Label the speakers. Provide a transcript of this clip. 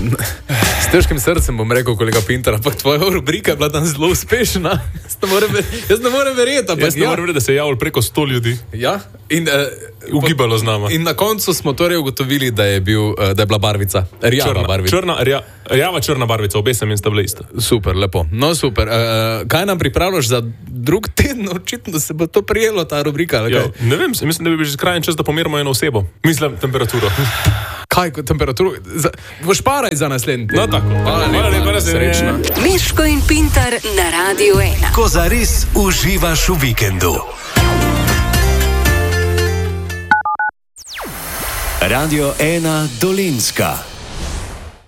Speaker 1: S težkim srcem bom rekel, kolega Pintar, ampak tvoja rubrika je bila tam zelo uspešna. Jaz ne morem verjeti.
Speaker 2: Jaz ne morem verjeti, da se je javilo preko 100 ljudi.
Speaker 1: Ja? In
Speaker 2: ugibalo z nama.
Speaker 1: In na koncu smo torej ugotovili, da je bila barvica. Rjava črna barvica, obe sem in sta bile iste.
Speaker 2: Super, lepo. No, super. Kaj nam pripravljaš za drug teden? Očitno se bo to prijelo, ta rubrika.
Speaker 1: Ne vem, mislim, da bi že skrajen čas, da pomerimo eno osebo. Mislim, temperaturo.
Speaker 2: Kaj, temperaturo? Boš paraj za naslednji teden.
Speaker 1: No, tako. Hvala lepa, srečno.
Speaker 3: Miško in Pintar na Radio 1.
Speaker 4: Ko zares uživaš v vikendu. Radio 1 Dolenjska.